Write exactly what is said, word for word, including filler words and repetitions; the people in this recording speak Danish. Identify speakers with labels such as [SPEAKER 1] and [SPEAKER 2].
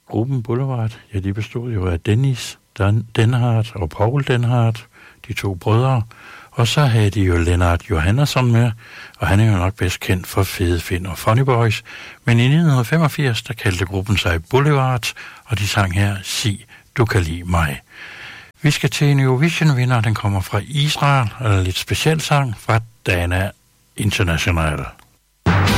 [SPEAKER 1] Gruppen Boulevard, ja, de bestod jo af Dennis Dan- Denhardt og Paul Denhardt, de to brødre. Og så havde de jo Lennart Johannesson med, og han er jo nok bedst kendt for Fede Finn og Funny Boys. Men i nitten femogfirs, der kaldte gruppen sig Boulevard, og de sang her, Sig, du kan lide mig. Vi skal til en Eurovision-vinder, den kommer fra Israel, og en lidt speciel sang fra Dana International.